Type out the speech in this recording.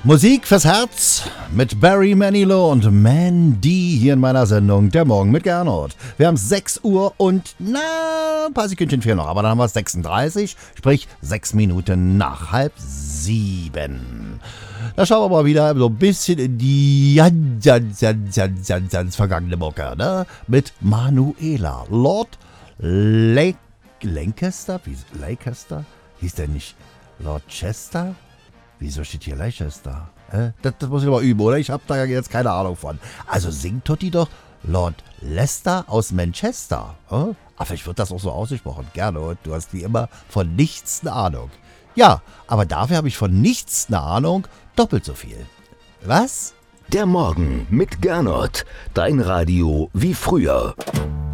Musik fürs Herz mit Barry Manilow und Mandy hier in meiner Sendung Der Morgen mit Gernot. Wir haben 6 Uhr und ein paar Sekündchen fehlen noch, aber dann haben wir es 36, sprich 6 Minuten nach 6:30. Da schauen wir mal wieder so ein bisschen in die ganz vergangene Mucke, ne? Mit Manuela. Lord Lancaster? Wie Lancaster? Hieß der nicht Lord Chester? Wieso steht hier Leicester? Das muss ich aber üben, oder? Ich habe da jetzt keine Ahnung von. Also singt Totti doch Lord Lester aus Manchester. Aber vielleicht wird das auch so ausgesprochen. Gerne, du hast wie immer von nichts eine Ahnung. Ja, aber dafür habe ich von nichts eine Ahnung, doppelt so viel. Was? Der Morgen mit Gernot. Dein Radio wie früher.